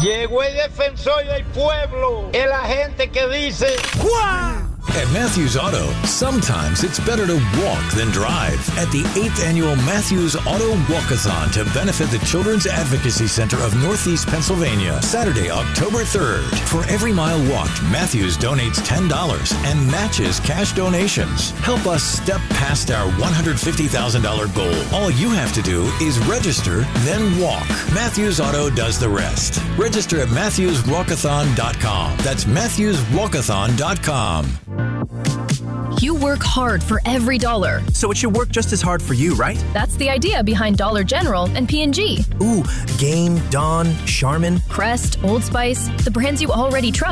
Llegó el defensor del pueblo, el agente que dice ¡Juan! At Matthews Auto, sometimes it's better to walk than drive. At the 8th Annual Matthews Auto Walkathon to benefit the Children's Advocacy Center of Northeast Pennsylvania, Saturday, October 3rd. For every mile walked, Matthews donates $10 and matches cash donations. Help us step past our $150,000 goal. All you have to do is register, then walk. Matthews Auto does the rest. Register at MatthewsWalkathon.com. That's MatthewsWalkathon.com. You work hard for every dollar. So it should work just as hard for you, right? That's the idea behind Dollar General and P&G. Ooh, Game, Dawn, Charmin. Crest, Old Spice, the brands you already trust.